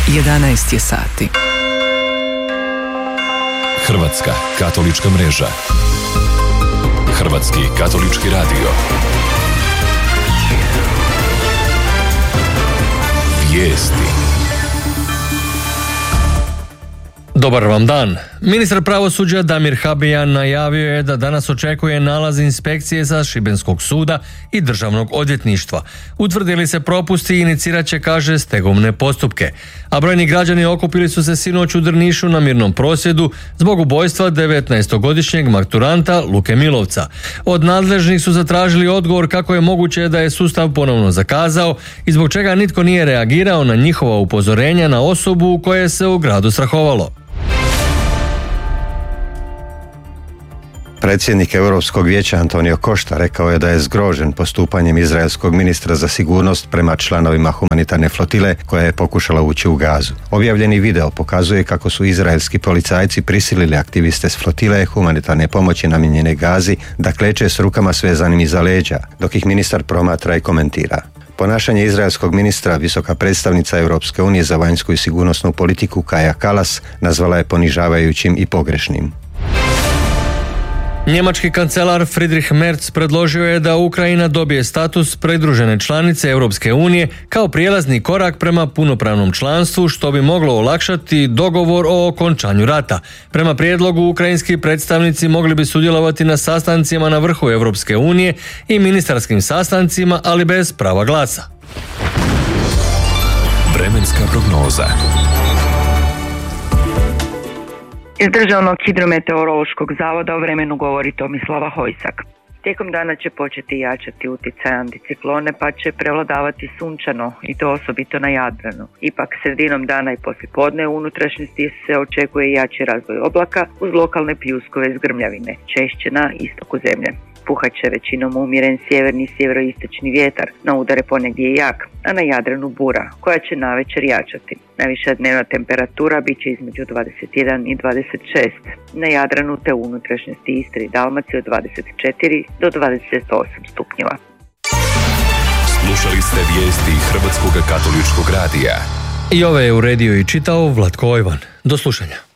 11 je sati. Hrvatska katolička mreža. Hrvatski katolički radio. Vijesti. Dobar vam dan. Ministar pravosuđa Damir Habijan najavio je da danas očekuje nalaz inspekcije sa Šibenskog suda i Državnog odvjetništva. Utvrdili se propusti i inicirat će, kaže, stegovne postupke. A brojni građani okupili su se sinoć u Drnišu na mirnom prosvjedu zbog ubojstva 19-godišnjeg maturanta Luke Milovca. Od nadležnih su zatražili odgovor kako je moguće da je sustav ponovno zakazao i zbog čega nitko nije reagirao na njihova upozorenja na osobu koje se u gradu strahovalo. Predsjednik Europskog vijeća Antonio Costa rekao je da je zgrožen postupanjem izraelskog ministra za sigurnost prema članovima humanitarne flotile koja je pokušala ući u Gazu. Objavljeni video pokazuje kako su izraelski policajci prisilili aktiviste s flotile humanitarne pomoći namijenjene Gazi da kleče s rukama svezanim iza leđa, dok ih ministar promatra i komentira. Ponašanje izraelskog ministra visoka predstavnica Europske unije za vanjsku i sigurnosnu politiku Kaja Kallas nazvala je ponižavajućim i pogrešnim. Njemački kancelar Friedrich Merz predložio je da Ukrajina dobije status pridružene članice Europske unije kao prijelazni korak prema punopravnom članstvu, što bi moglo olakšati dogovor o okončanju rata. Prema prijedlogu, ukrajinski predstavnici mogli bi sudjelovati na sastancima na vrhu Europske unije i ministarskim sastancima, ali bez prava glasa. Vremenska prognoza. Iz Državnog hidrometeorološkog zavoda o vremenu govori Tomislava Hojsak. Tijekom dana će početi jačati utjecaj anticiklone, pa će prevladavati sunčano, i to osobito na Jadranu. Ipak sredinom dana i poslijepodne u unutrašnjosti se očekuje jači razvoj oblaka uz lokalne pljuskove iz grmljavine, češće na istoku zemlje. Puhat će većinom umjeren sjeverni i sjeveroistočni vjetar, na udare ponegdje jak, a na Jadranu bura, koja će navečer jačati. Najviša dnevna temperatura bit će između 21 i 26, na Jadranu te u unutrašnjosti Istre i Dalmacije od 24 do 28 stupnjeva. Slušali ste vijesti Hrvatskog katoličkog radija. I ove je uredio i čitao Vlatko Ojvan. Do slušanja.